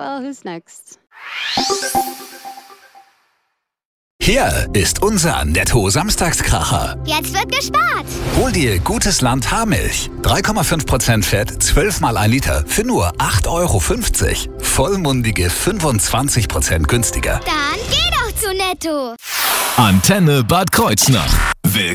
Well, who's next? Hier ist unser Netto-Samstagskracher. Jetzt wird gespart. Hol dir gutes Land Haarmilch. 3,5% Fett, 12 mal 1 Liter für nur 8,50 €. Vollmundige 25% günstiger. Dann geh doch zu Netto. Antenne Bad Kreuznach.